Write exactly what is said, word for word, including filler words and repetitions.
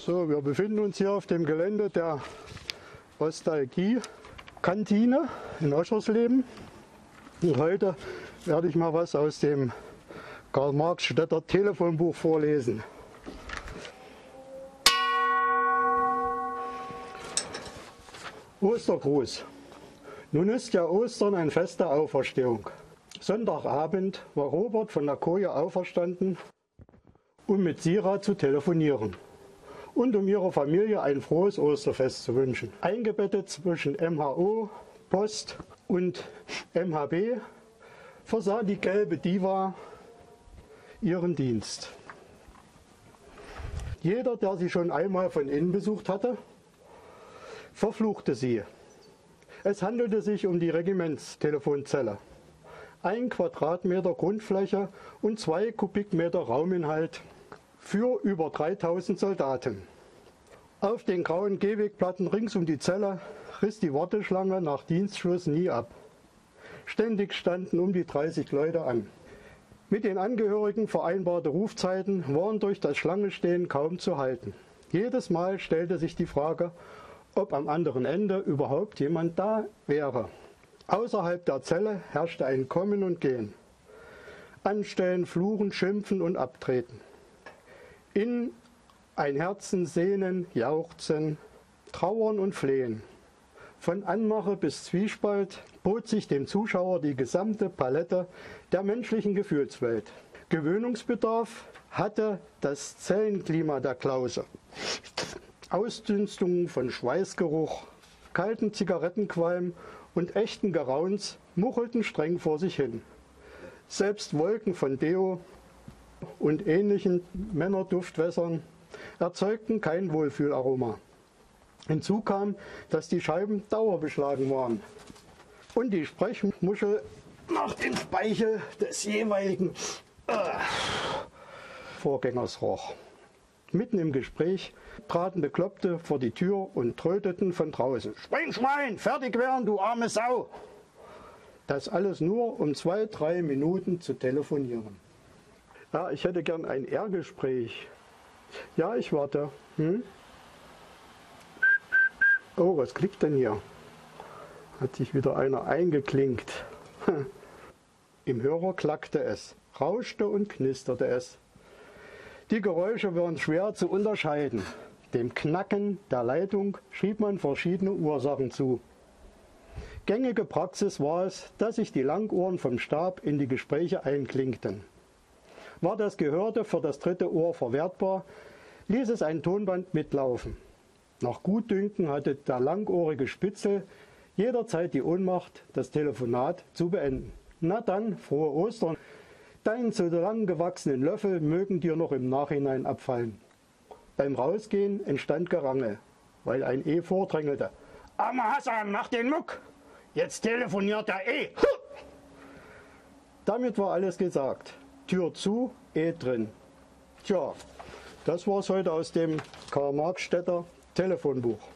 So, wir befinden uns hier auf dem Gelände der Ostalgie-Kantine in Oschersleben. Und heute werde ich mal was aus dem Karl-Marx-Städter Telefonbuch vorlesen. Ostergruß. Nun ist ja Ostern ein Fest der Auferstehung. Sonntagabend war Robert von der Koje auferstanden, um mit Sira zu telefonieren und um ihrer Familie ein frohes Osterfest zu wünschen. Eingebettet zwischen M H O, Post und M H B versah die gelbe Diva ihren Dienst. Jeder, der sie schon einmal von innen besucht hatte, verfluchte sie. Es handelte sich um die Regimentstelefonzelle. Ein Quadratmeter Grundfläche und zwei Kubikmeter Rauminhalt für über dreitausend Soldaten. Auf den grauen Gehwegplatten rings um die Zelle riss die Warteschlange nach Dienstschluss nie ab. Ständig standen um die dreißig Leute an. Mit den Angehörigen vereinbarte Rufzeiten waren durch das Schlangenstehen kaum zu halten. Jedes Mal stellte sich die Frage, ob am anderen Ende überhaupt jemand da wäre. Außerhalb der Zelle herrschte ein Kommen und Gehen. Anstellen, Fluchen, Schimpfen und Abtreten. Innen ein Herzen, Sehnen, Jauchzen, Trauern und Flehen. Von Anmache bis Zwiespalt bot sich dem Zuschauer die gesamte Palette der menschlichen Gefühlswelt. Gewöhnungsbedarf hatte das Zellenklima der Klause. Ausdünstungen von Schweißgeruch, kalten Zigarettenqualm und echten Gerauns muchelten streng vor sich hin. Selbst Wolken von Deo und ähnlichen Männerduftwässern erzeugten kein Wohlfühlaroma. Hinzu kam, dass die Scheiben dauerbeschlagen waren und die Sprechmuschel nach dem Speichel des jeweiligen äh, Vorgängers roch. Mitten im Gespräch traten Bekloppte vor die Tür und tröteten von draußen: Schwein, Schwein, fertig werden, du arme Sau! Das alles nur, um zwei, drei Minuten zu telefonieren. Ja, ich hätte gern ein R-Gespräch. Ja, ich warte. Hm? Oh, was klickt denn hier? Hat sich wieder einer eingeklinkt. Im Hörer klackte es, rauschte und knisterte es. Die Geräusche waren schwer zu unterscheiden. Dem Knacken der Leitung schrieb man verschiedene Ursachen zu. Gängige Praxis war es, dass sich die Langohren vom Stab in die Gespräche einklinkten. War das Gehörte für das dritte Ohr verwertbar, ließ es ein Tonband mitlaufen. Nach Gutdünken hatte der langohrige Spitzel jederzeit die Ohnmacht, das Telefonat zu beenden. Na dann, frohe Ostern! Deinen so lang gewachsenen Löffel mögen dir noch im Nachhinein abfallen. Beim Rausgehen entstand Gerangel, weil ein E vordrängelte. Armer Hassan, mach den Muck! Jetzt telefoniert der E! Damit war alles gesagt. Tür zu, E drin. Tja, das war's heute aus dem Karl-Marx-Städter Telefonbuch.